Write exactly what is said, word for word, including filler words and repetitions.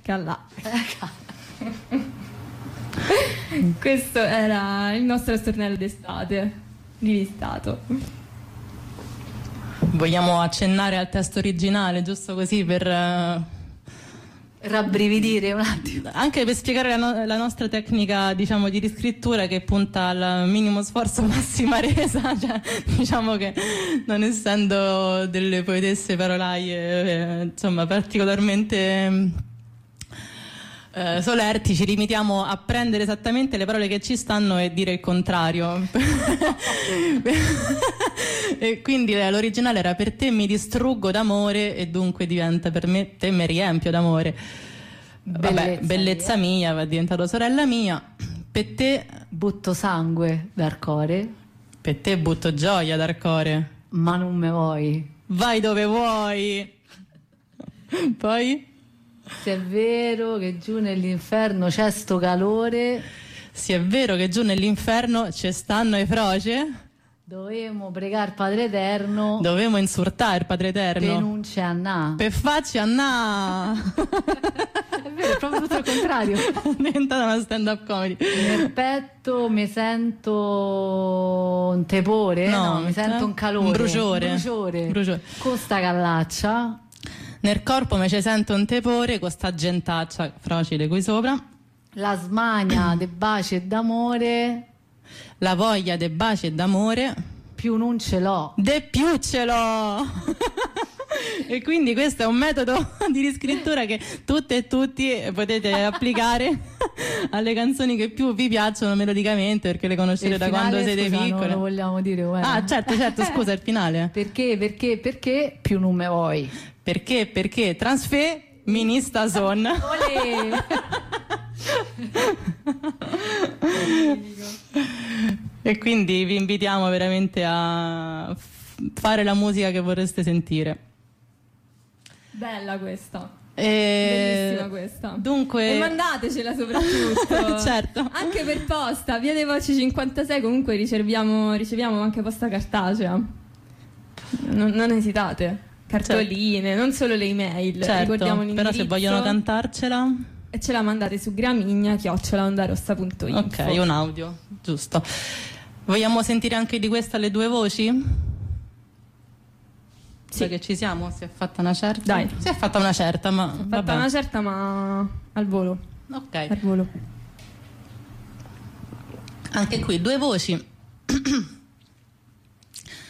Callà. Questo era il nostro stornello d'estate, rivistato. Vogliamo accennare al testo originale, giusto così per uh, rabbrividire un attimo, anche per spiegare la, no- la nostra tecnica, diciamo, di riscrittura, che punta al minimo sforzo, massima resa. Cioè, diciamo che non essendo delle poetesse parolaie eh, insomma particolarmente eh, solerti, ci limitiamo a prendere esattamente le parole che ci stanno e dire il contrario. E quindi l'originale era: per te mi distruggo d'amore e dunque diventa per me te mi riempio d'amore. Vabbè, bellezza, bellezza mia, mia va diventato sorella mia. Per te butto sangue dal core, per te butto gioia dal core, ma non me vuoi, vai dove vuoi. Poi se è vero che giù nell'inferno c'è sto calore, se è vero che giù nell'inferno ci stanno i froce, dovevamo pregare Padre Eterno, dovevamo insultare il Padre Eterno, per non c'è annà, per facci annà. È vero, è proprio tutto il contrario. È diventata una stand up comedy. Nel petto mi sento un tepore, no, no mi sento un calore, un bruciore, un bruciore. bruciore. Con sta callaccia nel corpo mi ci sento un tepore, con sta gentaccia frocile qui sopra, la smania de baci e d'amore, la voglia de baci e d'amore, più non ce l'ho, de più ce l'ho. E quindi questo è un metodo di riscrittura che tutte e tutti potete applicare alle canzoni che più vi piacciono melodicamente, perché le conoscete da finale, quando siete scusa, piccole. Non lo vogliamo dire, guarda. Ah, certo, certo, scusa, il finale. Perché, perché, perché più non me vuoi? Perché, perché transfe minista son. Olè! E quindi vi invitiamo veramente a fare la musica che vorreste sentire. Bella questa. E... bellissima questa. Dunque... E mandatecela soprattutto. Certo. Anche per posta, via dei Voci cinquantasei, comunque riceviamo, riceviamo anche posta cartacea. Non, non esitate. Cartoline, certo. Non solo le email. Certo, ricordiamo l'indirizzo. però se vogliono cantarcela... E ce la mandate su gramigna chiocciola ondarossa punto info. Ok, un audio, giusto. Vogliamo sentire anche di questa le due voci? Sì. Che ci siamo, si è fatta una certa. Dai. Si è fatta una certa, ma si è vabbè. fatta una certa, ma al volo. Ok. Al volo. Anche qui due voci.